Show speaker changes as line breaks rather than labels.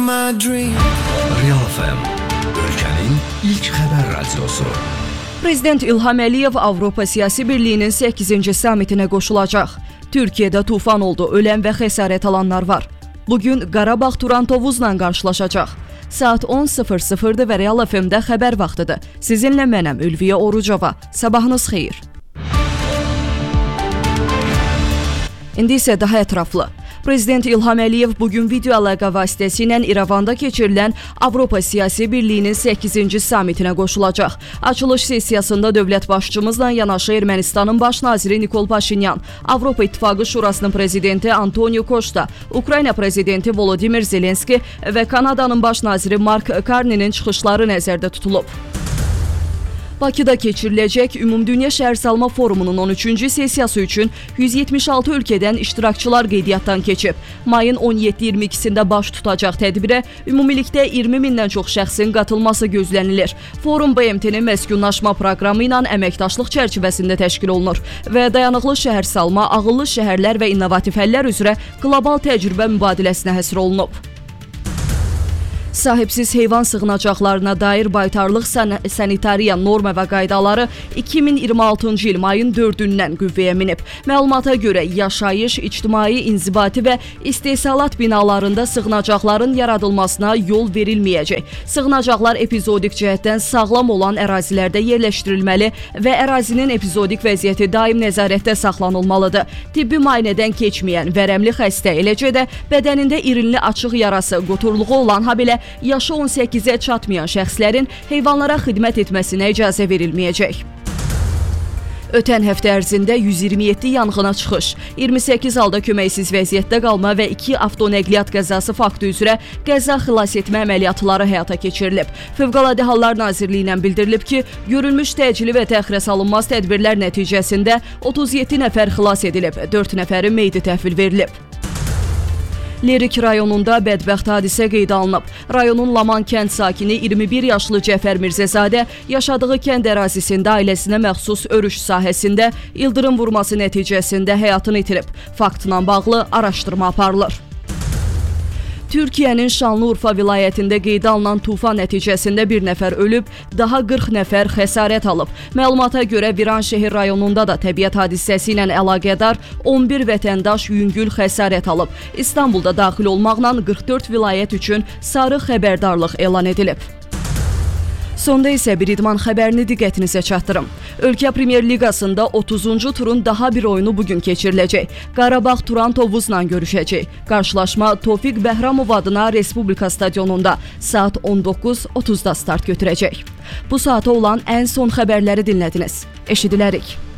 Real FM, ülkenin ilk xəbər radiosu.
Prezident İlham Əliyev Avropa Siyasi Birliğinin 8-ci sammitine qoşulacaq. Türkiye'de tufan oldu, ölən və xəsarət alanlar var. Bugün Qarabağ Turan-Tovuzla qarşılaşacaq. Saat 10:00'dır və Real FM'də xəbər vaxtıdır. Sizinlə mənəm Ülviyə Orucova. Sabahınız xeyir. İndi isə daha ətraflı. Prezident İlham Əliyev bugün video əlaqə vasitəsilə İrəvanda keçirilən Avropa Siyasi Birliğinin 8-ci sammitinə qoşulacaq. Açılış sessiyasında dövlət başçımızla yanaşı Ermənistanın baş naziri Nikol Paşinyan, Avropa İttifaqı Şurasının prezidenti Antonio Costa, Ukrayna prezidenti Volodymyr Zelenski və Kanadanın baş naziri Mark Carney'nin çıxışları nəzərdə tutulub. Bakıda keçiriləcək Ümumdünya Şəhərsalma Forumunun 13-cü sessiyası üçün 176 ölkədən iştirakçılar qeydiyyatdan keçib. Mayın 17-22-sində baş tutacaq tədbirə ümumilikdə 20 mindən çox şəxsin qatılması gözlənilir. Forum BMT-nin məskunlaşma proqramı ilə əməkdaşlıq çərçivəsində təşkil olunur və dayanıqlı şəhərsalma, ağıllı şəhərlər və innovativ həllər üzrə qlobal təcrübə mübadiləsinə həsr olunub. Sahibsiz heyvan sığınacaqlarına dair baytarlıq sanitariya norma və qaydaları 2026-cı il mayın 4-dən qüvvəyə minib. Məlumata görə yaşayış, ictimai, inzibati və istehsalat binalarında sığınacaqların yaradılmasına yol verilməyəcək. Sığınacaqlar epizodik cəhətdən sağlam olan ərazilərdə yerləşdirilməli və ərazinin epizodik vəziyyəti daim nəzarətdə saxlanılmalıdır. Tibbi müayinədən keçməyən, vərəmli xəstə, eləcə də bədənində irinli açıq yarası, qoturluğu olan, habelə yaşı 18-ə çatmayan şəxslərin heyvanlara xidmət etməsinə icazə verilməyəcək. Ötən həftə ərzində 127 yanğına çıxış, 28 halda köməksiz vəziyyətdə qalma və 2 avtonəqliyyat qəzası faktı üzrə qəza xilas etmə əməliyyatları həyata keçirilib. Fövqəladə Hallar Nazirliyindən bildirilib ki, görülmüş təcili və təxirə salınmaz tədbirlər nəticəsində 37 nəfər xilas edilib, 4 nəfərin meyiti təhvil verilib. Lerik rayonunda bədbəxt hadisə qeydə alınıb. Rayonun Laman kənd sakini 21 yaşlı Cəfər Mirzəzadə yaşadığı kənd ərazisində ailəsinə məxsus örüş sahəsində ildırım vurması nəticəsində həyatını itirib. Faktla bağlı araşdırma aparılır. Türkiyənin Şanlıurfa vilayətində qeydə alınan tufan nəticəsində bir nəfər ölüb, daha 40 nəfər xəsarət alıb. Məlumata görə Viranşehir rayonunda da təbiət hadisəsi ilə əlaqədar 11 vətəndaş yüngül xəsarət alıb. İstanbulda daxil olmaqla 44 vilayət üçün sarı xəbərdarlıq elan edilib. Sonda isə bir idman xəbərini diqqətinizə çatdırım. Ölkə Premyer Liqasında 30-cu turun daha bir oyunu bugün keçiriləcək. Qarabağ Turan-Tovuzla görüşəcək. Qarşılaşma Tofiq Bəhramov adına Respublika stadionunda saat 19:30-da start götürəcək. Bu saata olan ən son xəbərləri dinlədiniz. Eşidilərik.